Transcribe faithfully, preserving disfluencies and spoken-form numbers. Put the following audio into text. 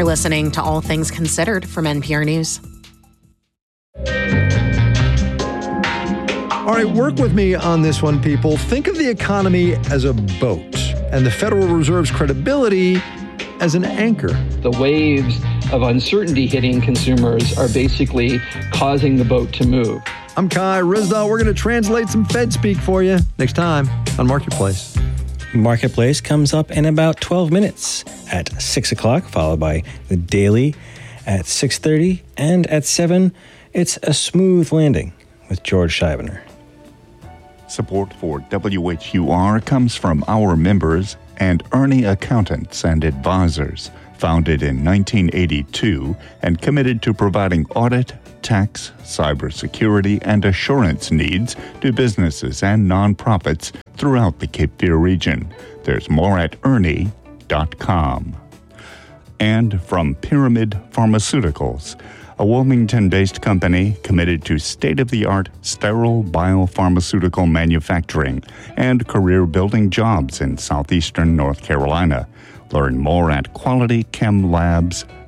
You're listening to All Things Considered from N P R News. All right, work with me on this one, people. Think of the economy as a boat and the Federal Reserve's credibility as an anchor. The waves of uncertainty hitting consumers are basically causing the boat to move. I'm Kai Ryssdal. We're going to translate some Fed speak for you next time on Marketplace. Marketplace comes up in about twelve minutes at six o'clock, followed by the Daily at six thirty, and at seven, it's A Smooth Landing with George Scheibner. Support for W H U R comes from our members and Ernie Accountants and Advisors, founded in nineteen eighty-two and committed to providing audit, tax, cybersecurity, and assurance needs to businesses and nonprofits throughout the Cape Fear region. There's more at ernie dot com. And from Pyramid Pharmaceuticals, a Wilmington-based company committed to state-of-the-art sterile biopharmaceutical manufacturing and career-building jobs in southeastern North Carolina. Learn more at quality chem labs